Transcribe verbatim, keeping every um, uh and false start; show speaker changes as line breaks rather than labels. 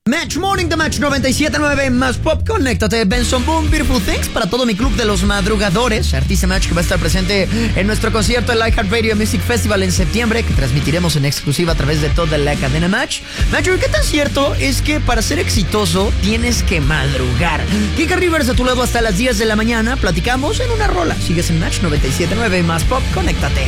Match Morning de Match noventa y siete punto nueve más Pop. Conéctate, Benson Boom, Beautiful Things para todo mi club de los madrugadores. Artista Match que va a estar presente en nuestro concierto el iHeartRadio Music Festival en septiembre, que transmitiremos en exclusiva a través de toda la cadena Match. Match, ¿qué tan cierto es que para ser exitoso tienes que madrugar? Kika Rivers a tu lado hasta las diez de la mañana. Platicamos en una rola. Sigues en Match noventa y siete punto nueve más Pop. Conéctate.